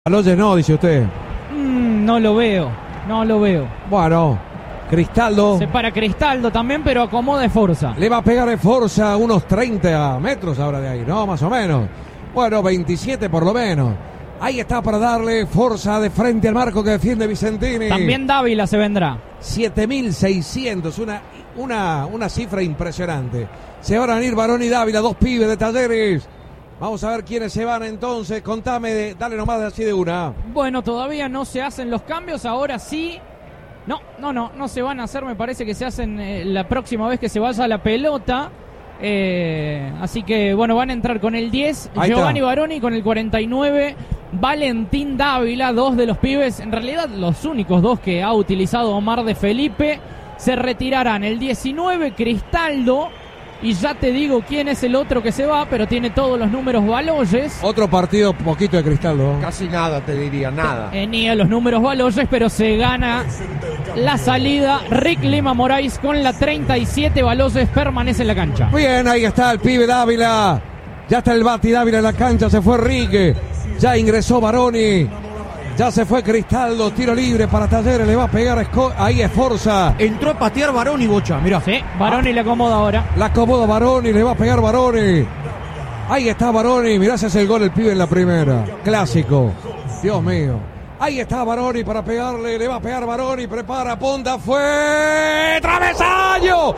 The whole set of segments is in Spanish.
Baloyes no, dice usted. No lo veo. Bueno, Cristaldo. Se para Cristaldo también, pero acomoda Forza. Le va a pegar Forza unos 30 metros ahora de ahí, ¿no? Más o menos. Bueno, 27 por lo menos. Ahí está para darle Forza de frente al marco que defiende Vicentini. También Dávila se vendrá. 7.600, una cifra impresionante. Se van a venir Baroni y Dávila, dos pibes de Talleres. Vamos a ver quiénes se van entonces. Contame, dale nomás así de una. Bueno, todavía no se hacen los cambios, ahora sí. No se van a hacer, me parece que se hacen la próxima vez que se vaya la pelota. Así que, bueno, van a entrar con el 10, Ahí Giovanni está. Baroni, con el 49, Valentín Dávila, dos de los pibes, en realidad los únicos dos que ha utilizado Omar de Felipe. Se retirarán el 19, Cristaldo. Y ya te digo quién es el otro que se va, pero tiene todos los números Baloyes. Otro partido poquito de Cristaldo. Casi nada, te diría, nada. Ni a los números Baloyes, pero se gana la salida. Rick Lima Moraes con la 37, Baloyes permanece en la cancha. Bien, ahí está el pibe Dávila. Ya está el Bati Dávila en la cancha, se fue Rique. Ya ingresó Baroni. Ya se fue Cristaldo, tiro libre para Talleres, le va a pegar ahí es Forza. Entró a patear Baroni, Bocha, mirá. Sí, Baroni le acomoda ahora. La acomoda Baroni, le va a pegar Baroni. Ahí está Baroni, mirá si hace el gol el pibe en la primera. Clásico, Dios mío. Ahí está Baroni para pegarle, le va a pegar Baroni, prepara, punta, fue... ¡Travesaño!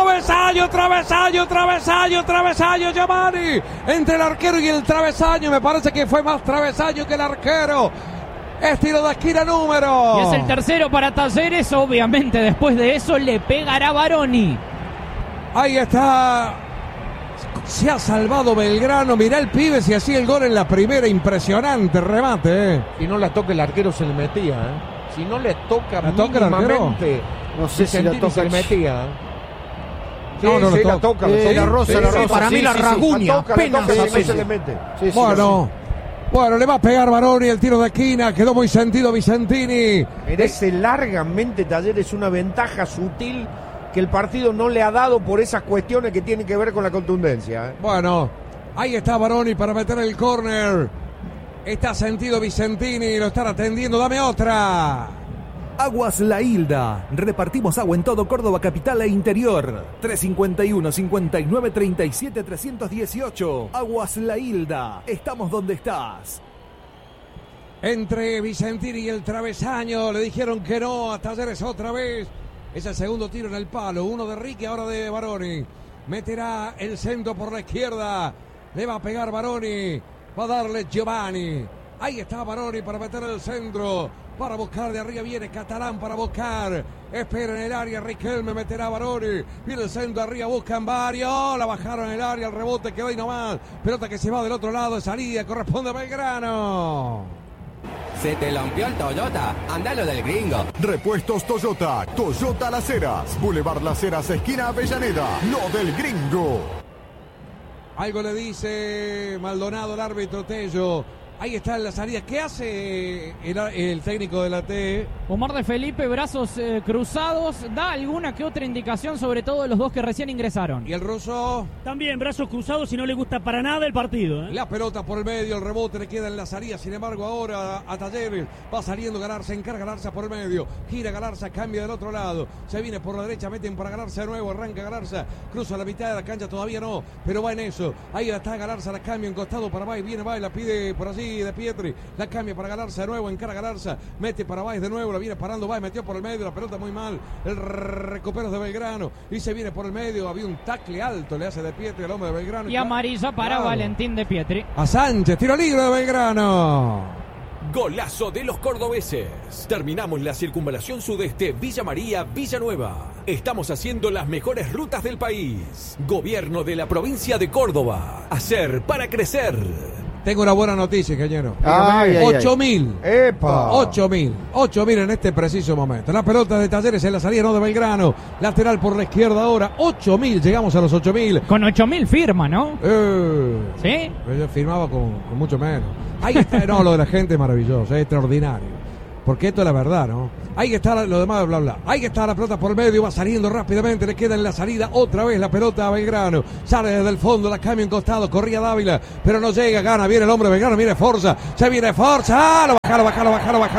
¡Travesaño, Giovanni! Entre el arquero y el travesaño, me parece que fue más travesaño que el arquero. Es tiro de esquina número. Y es el tercero para Talleres, obviamente después de eso le pegará Baroni. Ahí está. Se ha salvado Belgrano. Mirá el pibe si hacía el gol en la primera. Impresionante remate. Si no la toca el arquero se le metía, Si no le toca ¿La toca el arquero? mínimamente, No sé si la Vicentini toca se le metía. Sí, No, sí, la la toca. toca. La rosa, la rosa. Para mí la rasguña, apenas no hace. se le mete. Bueno, le va a pegar Baroni el tiro de esquina. Quedó muy sentido Vicentini. Merece largamente Talleres una ventaja sutil que el partido no le ha dado por esas cuestiones que tienen que ver con la contundencia. Bueno, ahí está Baroni para meter el córner. Está sentido Vicentini. Lo están atendiendo. Dame otra. Aguas La Hilda. Repartimos agua en todo Córdoba capital e interior. 351-5937-318. Aguas La Hilda. Estamos donde estás. Entre Vicentini y el travesaño. Le dijeron que no a Talleres otra vez. Es el segundo tiro en el palo. Uno de Ricky, ahora de Baroni. Meterá el centro por la izquierda. Le va a pegar Baroni. Va a darle Giovanni. Ahí está Baroni para meter el centro. Para buscar de arriba viene Catalán para buscar. Espera en el área. Riquelme meterá a Baroni. Viene el centro arriba. Buscan varios. La bajaron en el área. El rebote quedó ahí nomás. Pelota que se va del otro lado de salida. Corresponde a Belgrano. Se te lampió el Toyota, andalo del gringo. Repuestos Toyota, Toyota Las Heras, Boulevard Las Heras, esquina Avellaneda, lo del gringo. Algo le dice Maldonado, el árbitro Tello. Ahí está en la salida. ¿Qué hace el técnico de la T? Omar de Felipe, brazos cruzados, da alguna que otra indicación, sobre todo de los dos que recién ingresaron. ¿Y el ruso? También brazos cruzados y no le gusta para nada el partido. La pelota por el medio, el rebote le queda en la salida. Sin embargo, ahora a Talleres va saliendo Galarza, encarga Galarza por el medio. Gira Galarza, cambia del otro lado. Se viene por la derecha, meten para Galarza de nuevo. Arranca Galarza, cruza la mitad de la cancha, todavía no, pero va en eso. Ahí está Galarza, la cambia en costado para Baez. Viene Baez, la pide por allí de Pietri. La cambia para Galarza de nuevo, encara Galarza. Mete para Baez de nuevo, la viene parando Baez, metió por el medio, la pelota muy mal. El recupero de Belgrano y se viene por el medio. Había un tacle alto, le hace de Pietri al hombre de Belgrano. Y amarilla para Valentín de Pietri. A Sánchez, tiro libre de Belgrano. Golazo de los cordobeses. Terminamos la circunvalación sudeste Villa María, Villanueva. Estamos haciendo las mejores rutas del país. Gobierno de la provincia de Córdoba. Hacer para crecer. Tengo una buena noticia, ingeniero. 8.000. ¡Epa! 8.000 en este preciso momento. La pelota de Talleres en la salida, no de Belgrano. Lateral por la izquierda ahora. 8.000, llegamos a los 8.000. Con 8.000 firma, ¿no? ¿Sí? Yo firmaba con mucho menos. Ahí está, no, lo de la gente es maravilloso, es extraordinario. porque esto es la verdad, ¿no? Ahí que está lo demás, bla, bla. Ahí que está la pelota por el medio, va saliendo rápidamente, le queda en la salida otra vez la pelota a Belgrano. Sale desde el fondo, la cambia en costado, corría Dávila, pero no llega, gana, viene el hombre Belgrano, mire Forza, se viene Forza, lo bajaron.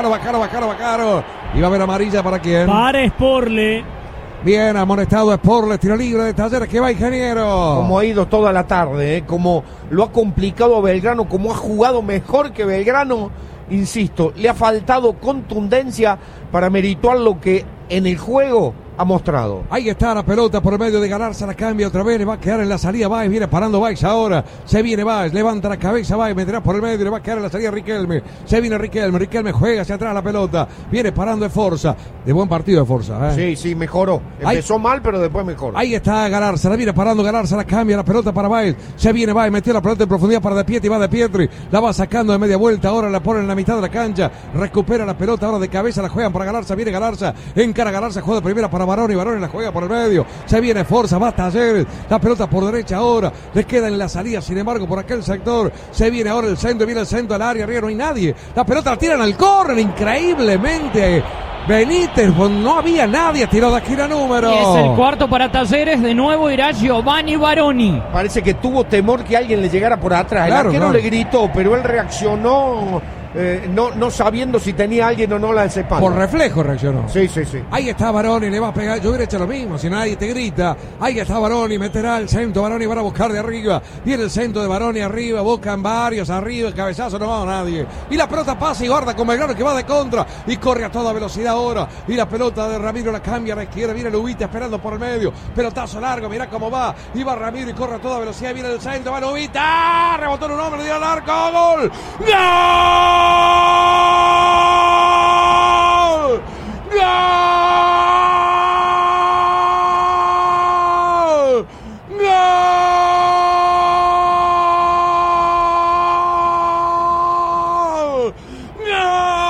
Y va a haber amarilla para quién. Para Sporle. Bien, amonestado Sporle, tiro libre de Talleres, que va Ingeniero. Como ha ido toda la tarde, como lo ha complicado a Belgrano, como ha jugado mejor que Belgrano, insisto, le ha faltado contundencia para merituar lo que en el juego ha mostrado. Ahí está la pelota por el medio de Galarza, la cambia otra vez, le va a quedar en la salida Báez, viene parando Báez ahora, se viene Báez, levanta la cabeza Báez, meterá por el medio, le va a quedar en la salida Riquelme, se viene Riquelme juega hacia atrás la pelota, viene parando de Forza, de buen partido de Forza, Sí, mejoró, empezó mal pero después mejoró. Ahí está Galarza, la viene parando Galarza, la cambia la pelota para Báez, se viene Báez, metió la pelota en profundidad para De Pietri, va De Pietri, la va sacando de media vuelta, ahora la pone en la mitad de la cancha, recupera la pelota, ahora de cabeza la juegan para Galarza, viene Galarza, encara Galarza, juega de primera para Baroni la juega por el medio, se viene Forza, va Talleres, la pelota por derecha ahora, le queda en la salida, sin embargo por aquel sector, se viene ahora el centro, viene el centro al área, arriba no hay nadie, la pelota la tiran al córner, increíblemente, Benítez, no había nadie, tiró de esquina número. Y es el cuarto para Talleres, de nuevo irá Giovanni Baroni. Parece que tuvo temor que alguien le llegara por atrás, claro, el arquero le gritó, pero él reaccionó no sabiendo si tenía alguien o no la espalda. Por reflejo reaccionó. Sí. Ahí está Baroni, le va a pegar. Yo hubiera hecho lo mismo, si nadie te grita. Ahí está Baroni, meterá el centro. Baroni va a buscar de arriba. Viene el centro de Baroni arriba, buscan varios arriba. El cabezazo no va a nadie. Y la pelota pasa y guarda con Belgrano que va de contra. Y corre a toda velocidad ahora. Y la pelota de Ramiro la cambia a la izquierda. Viene Lubita esperando por el medio. Pelotazo largo, mirá cómo va. Y va Ramiro y corre a toda velocidad. Viene el centro, va Lubita. Rebotó en un hombre, le dio al arco. ¡Gol! ¡Gol!